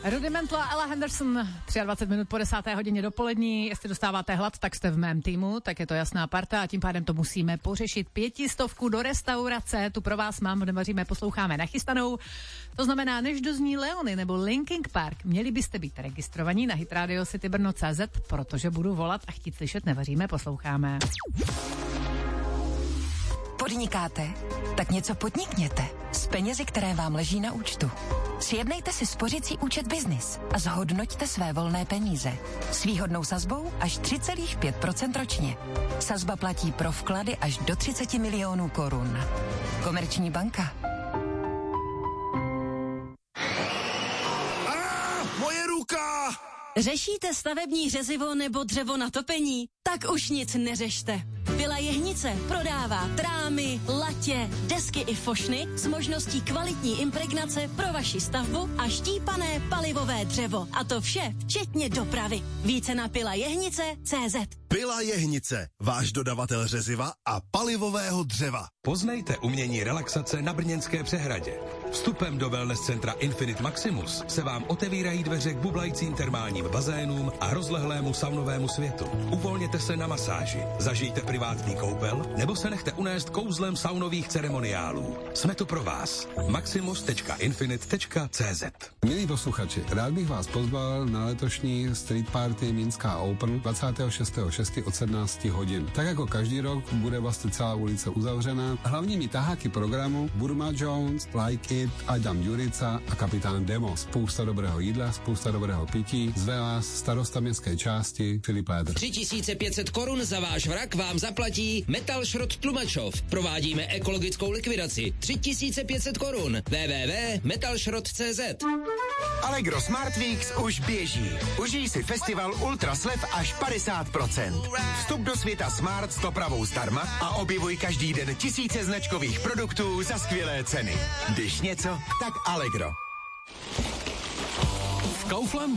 Rudimental a Ella Henderson, 23 minut po 10. hodině dopolední. Jestli dostáváte hlad, tak jste v mém týmu, tak je to jasná parta a tím pádem to musíme pořešit. 500 do restaurace, tu pro vás mám, nevaříme, posloucháme nachystanou. To znamená, než dozní Leony nebo Linkin Park, měli byste být registrovaní na hitradio City Brno CZ, protože budu volat a chtít slyšet, nevaříme, posloucháme. Podnikáte? Tak něco podnikněte s penězi, které vám leží na účtu. Sjednejte si spořicí účet Business a zhodnoťte své volné peníze. S výhodnou sazbou až 3,5% ročně. Sazba platí pro vklady až do 30 milionů korun. Komerční banka. Moje ruka! Řešíte stavební řezivo nebo dřevo na topení? Tak už nic neřešte. Pila Jehnice prodává trámy, latě, desky i fošny s možností kvalitní impregnace pro vaši stavbu a štípané palivové dřevo. A to vše včetně dopravy. Více na pilajehnice.cz. Pila Jehnice, váš dodavatel řeziva a palivového dřeva. Poznejte umění relaxace na Brněnské přehradě. Vstupem do wellness centra Infinite Maximus se vám otevírají dveře k bublajícím termálním bazénům a rozlehlému saunovému světu. Uvolněte se na masáži, zažijte privátní koupel nebo se nechte unést kouzlem saunových ceremoniálů. Jsme tu pro vás. maximus.infinite.cz. Milí posluchači, rád bych vás pozval na letošní Street Party Minská Open 26.6. od 17 hodin. Tak jako každý rok bude vlastně celá ulice uzavřena. Hlavními taháky programu Burma Jones, Like It, Adam Jurica a kapitán Demo. Spousta dobrého jídla, spousta dobrého pití. Zve vás starosta městské části Filip Lédr. 3500 korun za váš vrak vám zaplatí Metal Šrot Tlumačov. Provádíme ekologickou likvidaci. 3500 korun. www.metalšrot.cz. Allegro Smart Weeks už běží. Užij si festival Ultraslev až 50%. Vstup do světa Smart s dopravou zdarma a objevuj každý den tisíce značkových produktů za skvělé ceny. Když něco, tak Allegro. V Kauflandu